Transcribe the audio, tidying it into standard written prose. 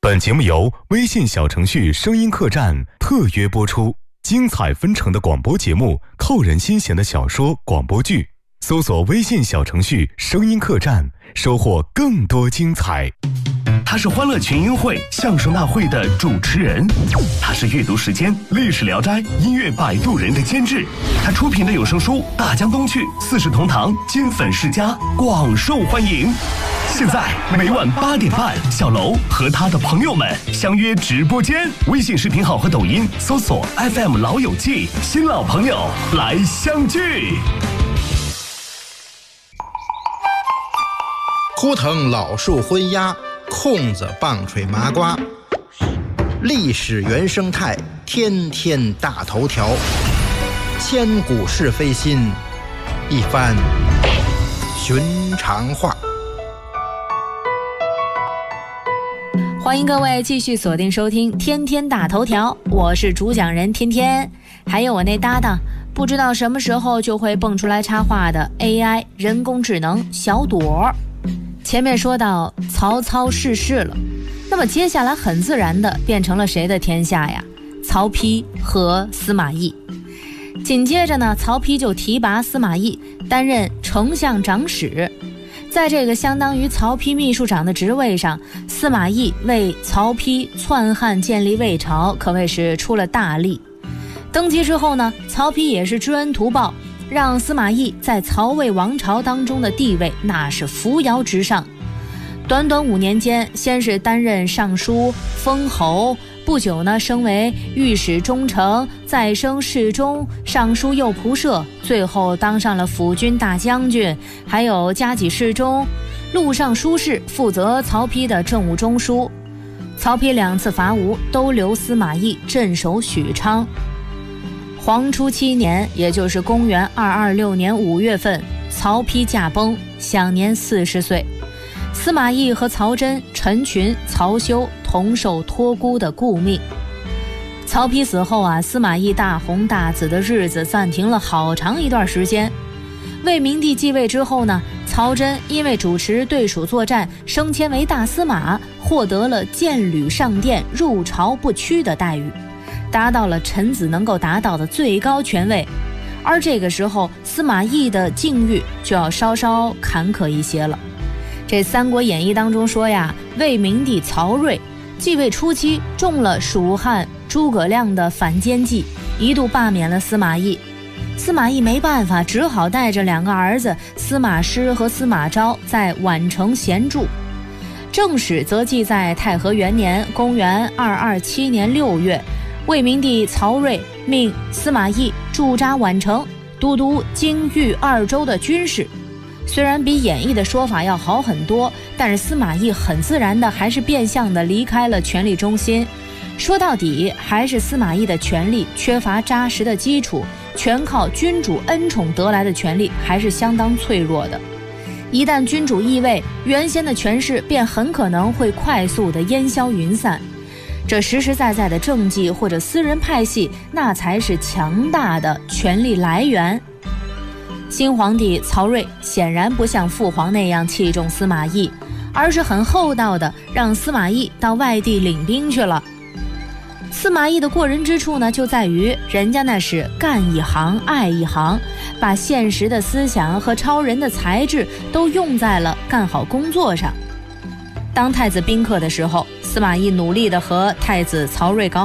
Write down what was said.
本节目由微信小程序声音客栈特约播出，精彩纷呈的广播节目，扣人心弦的小说广播剧，搜索微信小程序声音客栈，收获更多精彩。 他是欢乐群英会相声大会的主持人，他是阅读时间历史聊斋音乐摆渡人的监制，他出品的有声书大江东去四世同堂金粉世家广受欢迎。现在每晚8点半，小楼和他的朋友们相约直播间，微信视频号和抖音搜索 FM 老友记，新老朋友来相聚。 枯藤老树昏鸦，空子棒槌麻瓜，历史原生态，天天大头条，千古是非心，一番寻常话。 欢迎各位继续锁定收听天天大头条，我是主讲人天天，还有我那搭档不知道什么时候就会蹦出来插话的 AI 人工智能小朵。前面说到曹操逝世了，那么接下来很自然的变成了谁的天下呀？曹丕和司马懿。紧接着呢，曹丕就提拔司马懿担任丞相长史，在这个相当于曹丕秘书长的职位上，司马懿为曹丕篡汉建立魏朝可谓是出了大力。登基之后呢，曹丕也是知恩图报，让司马懿在曹魏王朝当中的地位那是扶摇直上。短短5年间，先是担任尚书、封侯，不久呢升为御史中丞，再升侍中、尚书右仆射，最后当上了辅军大将军，还有加给事中、录尚书事，负责曹丕的政务中枢。曹丕2次伐吴都留司马懿镇守许昌。黄初7年，也就是公元226年5月份，曹丕驾崩，享年40岁。司马懿和曹真、陈群、曹休同受托孤的顾命。曹丕死后啊，司马懿大红大紫的日子暂停了好长一段时间。魏明帝继位之后呢，曹真因为主持对蜀作战，升迁为大司马，获得了荐履上殿、入朝不屈的待遇，达到了臣子能够达到的最高权位。而这个时候，司马懿的境遇就要稍稍坎坷一些了。这《三国演义》当中说呀，魏明帝曹睿继位初期中了蜀汉诸葛亮的反间计，一度罢免了司马懿。司马懿没办法，只好带着2个儿子司马师和司马昭在宛城闲住。正史则记在太和元年，公元227年6月，魏明帝曹睿命司马懿驻扎宛城，都督京豫2州的军事。虽然比演义的说法要好很多，但是司马懿很自然的还是变相的离开了权力中心。说到底，还是司马懿的权力缺乏扎实的基础，全靠君主恩宠得来的权力还是相当脆弱的。一旦君主易位，原先的权势便很可能会快速的烟消云散。这实实在在的政绩或者私人派系，那才是强大的权力来源。新皇帝曹睿显然不像父皇那样器重司马懿，而是很厚道的让司马懿到外地领兵去了。司马懿的过人之处呢，就在于人家那是干一行爱一行，把现实的思想和超人的才智都用在了干好工作上。当太子宾客的时候，司马懿努力的和太子曹睿搞